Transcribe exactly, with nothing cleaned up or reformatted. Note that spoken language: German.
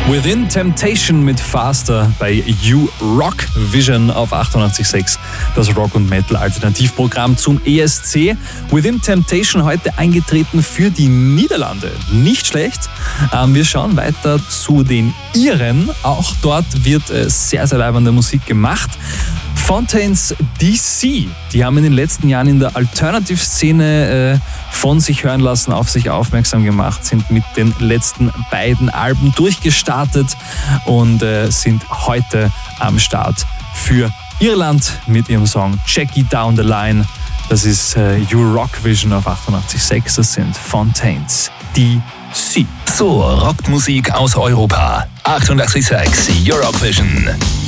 Within Temptation mit Faster bei You Rock Vision auf achtundachtzig Komma sechs. Das Rock- und Metal-Alternativprogramm zum E S C. Within Temptation heute eingetreten für die Niederlande. Nicht schlecht. Ähm, wir schauen weiter zu den Iren. Auch dort wird äh, sehr, sehr leibende Musik gemacht. Fontaines D C, die haben in den letzten Jahren in der Alternative-Szene äh, von sich hören lassen, auf sich aufmerksam gemacht, sind mit den letzten beiden Alben durchgestartet und äh, sind heute am Start für Irland mit ihrem Song Check It Down the Line. Das ist äh, You Rock Vision auf achtundachtzig Komma sechs, das sind Fontaines D C. So rockt Musik aus Europa. achtundachtzig Komma sechs You Rock Vision.